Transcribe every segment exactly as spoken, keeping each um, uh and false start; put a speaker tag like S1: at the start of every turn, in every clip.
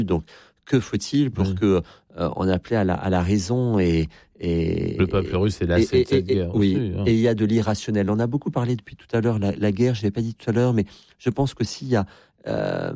S1: Donc, que faut-il pour oui. que euh, on appelait à la, à la raison et, et
S2: le peuple russe est lassé de cette guerre.
S1: Oui,
S2: aussi, hein.
S1: Et il y a de l'irrationnel. On a beaucoup parlé depuis tout à l'heure la, la guerre. Je l'ai pas dit tout à l'heure, mais je pense qu'aussi il y a euh,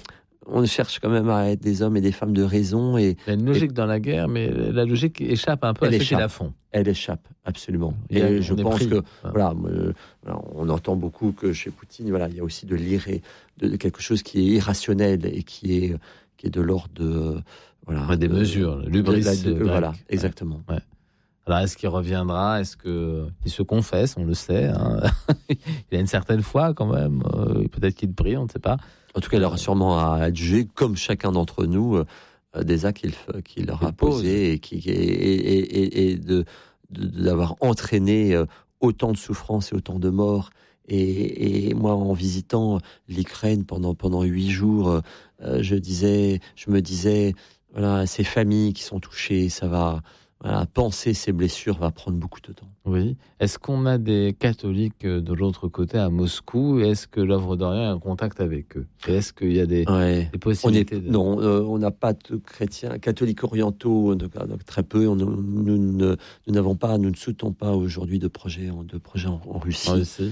S1: on cherche quand même à être des hommes et des femmes de raison. Et,
S2: il y a une logique
S1: et,
S2: dans la guerre, mais la logique échappe un peu à ceux qui la font.
S1: Elle échappe, absolument.
S2: Il y a,
S1: et je pense
S2: pris.
S1: que, ah. voilà, euh, on entend beaucoup que chez Poutine, voilà, il y a aussi de l'irré, de, de quelque chose qui est irrationnel et qui est, qui est de l'ordre de, voilà.
S2: Ouais, des
S1: de,
S2: mesures, l'hubris.
S1: De, de, voilà, exactement.
S2: Ouais. Ouais. Alors, est-ce qu'il reviendra? Est-ce qu'il se confesse? On le sait. Hein. Il a une certaine foi quand même. Euh, peut-être qu'il prie, on ne sait pas.
S1: En tout cas, il aura sûrement à adjuger, comme chacun d'entre nous, euh, des actes qu'il, qu'il leur a posés et, qui, et, et, et, et de, de, d'avoir entraîné euh, autant de souffrances et autant de morts. Et, et moi, en visitant l'Ukraine pendant pendant huit jours, euh, je disais, je me disais, voilà, ces familles qui sont touchées, ça va. Voilà, penser ces blessures va prendre beaucoup de temps.
S2: Oui. Est-ce qu'on a des catholiques de l'autre côté à Moscou? Et est-ce que l'œuvre d'Orient a un contact avec eux? Et est-ce qu'il y a des,
S1: ouais.
S2: des possibilités
S1: on est,
S2: de...
S1: Non, euh, on n'a pas de chrétiens, catholiques orientaux, donc, donc très peu. On, nous, nous, nous, nous n'avons pas, nous ne soutenons pas aujourd'hui de projets, de projets en, en Russie.
S2: En Russie.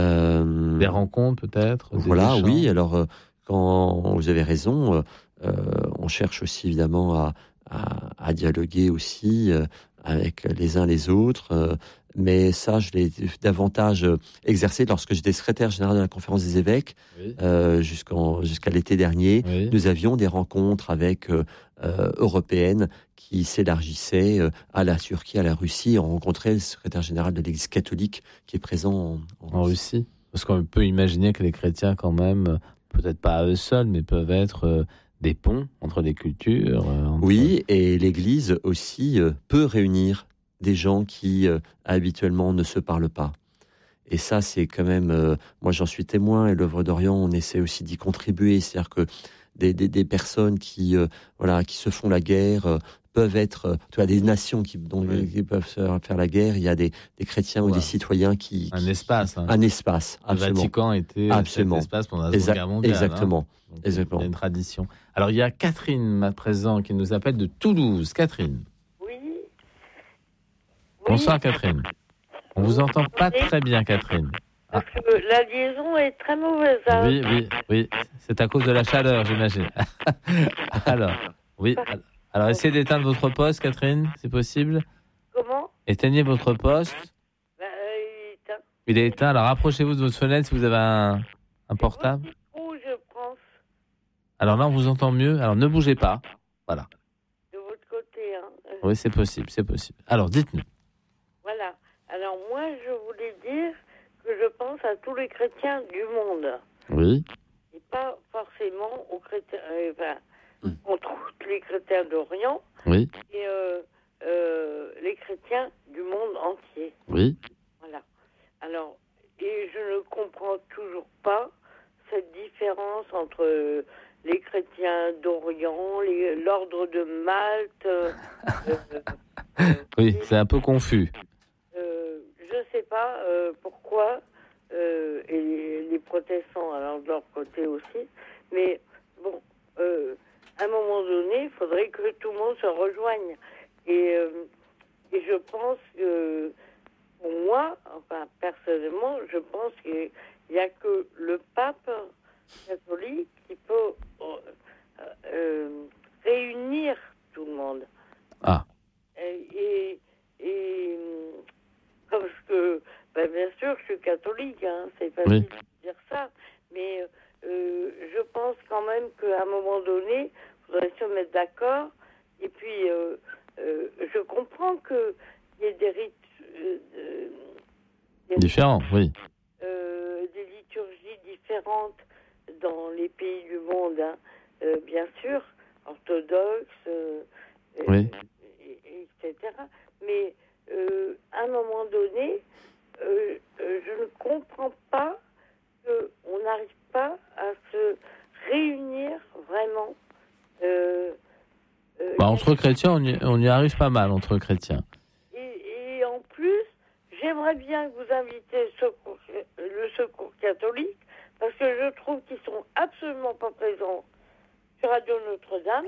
S1: Euh,
S2: des rencontres peut-être.
S1: Voilà, oui. Alors, euh, quand vous avez raison, euh, on cherche aussi évidemment à À, à dialoguer aussi euh, avec les uns les autres. Euh, mais ça, je l'ai davantage exercé lorsque j'étais secrétaire général de la Conférence des évêques, oui. euh, jusqu'en, jusqu'à l'été dernier. Oui. Nous avions des rencontres avec euh, euh, européennes qui s'élargissaient euh, à la Turquie, à la Russie. On rencontrait le secrétaire général de l'Église catholique qui est présent en, en,
S2: en Russie. Russie. Parce qu'on peut imaginer que les chrétiens, quand même, peut-être pas à eux seuls, mais peuvent être... Euh, des ponts entre les cultures. Euh, entre...
S1: Oui, et l'Église aussi euh, peut réunir des gens qui euh, habituellement ne se parlent pas. Et ça, c'est quand même... Euh, moi, j'en suis témoin, et l'œuvre d'Orient, on essaie aussi d'y contribuer. C'est-à-dire que des, des, des personnes qui, euh, voilà, qui se font la guerre euh, peuvent être... Euh, tu vois, des nations qui, dont, oui. qui peuvent faire la guerre. Il y a des, des chrétiens ouais. ou des citoyens qui...
S2: Un
S1: qui,
S2: espace. Hein.
S1: Un espace, absolument.
S2: Le Vatican était
S1: absolument.
S2: cet espace pendant la Seconde
S1: Exact,
S2: Guerre mondiale.
S1: Exactement.
S2: Hein. Donc,
S1: exactement.
S2: Il y a une tradition. Alors, il y a Catherine, à présent, qui nous appelle de Toulouse. Catherine.
S3: Oui.
S2: Bonsoir, oui. Catherine. On vous entend pas très bien, Catherine.
S3: Parce ah. que la liaison est très mauvaise. Hein.
S2: Oui, oui, oui. C'est à cause de la chaleur, j'imagine. Alors, oui. Alors, essayez d'éteindre votre poste, Catherine, c'est possible.
S3: Comment ?
S2: Éteignez votre poste.
S3: Ben, euh, il est éteint.
S2: Il est éteint. Alors, rapprochez-vous de votre fenêtre si vous avez un, un portable.
S3: Où je pense.
S2: Alors là, on vous entend mieux. Alors, ne bougez pas. Voilà.
S3: De votre côté, hein.
S2: Oui, c'est possible, c'est possible. Alors, dites-nous.
S3: Voilà. Alors, moi, je voulais dire que je pense à tous les chrétiens du monde.
S2: Oui.
S3: Et pas forcément aux chrétiens... Euh, enfin, mmh. contre tous les chrétiens d'Orient.
S2: Oui.
S3: Et euh, euh, les chrétiens du monde entier.
S2: Oui.
S3: Voilà. Alors, et je ne comprends toujours pas cette différence entre... Euh, les chrétiens d'Orient, les, l'ordre de Malte. Euh,
S2: euh, oui, c'est un peu confus.
S3: Euh, je ne sais pas euh, pourquoi, euh, et les, les protestants, alors de leur côté aussi, mais bon, euh, à un moment donné, il faudrait que tout le monde se rejoigne. Et, euh, et je pense que, pour moi, enfin personnellement, je pense qu'il n'y a que le pape catholique qui peut euh, euh, réunir tout le monde.
S2: Ah.
S3: Et, et, et parce que, ben bien sûr, je suis catholique, hein, c'est facile oui. de dire ça, mais euh, je pense quand même qu'à un moment donné, il faudrait se mettre d'accord. Et puis, euh, euh, je comprends qu'il y ait des rites euh, des
S2: différents,
S3: rites,
S2: oui.
S3: Euh, des liturgies différentes dans les pays du monde, hein, euh, bien sûr, orthodoxes, euh,
S2: oui.
S3: et, et, et cetera. Mais euh, à un moment donné, euh, euh, je ne comprends pas qu'on n'arrive pas à se réunir vraiment. Euh, euh,
S2: bah, entre chrétiens, on y, on y arrive pas mal, entre chrétiens.
S3: Et, et en plus, j'aimerais bien que vous invitiez le secours, le secours catholique, parce que je trouve qu'ils sont absolument pas présents sur Radio Notre-Dame.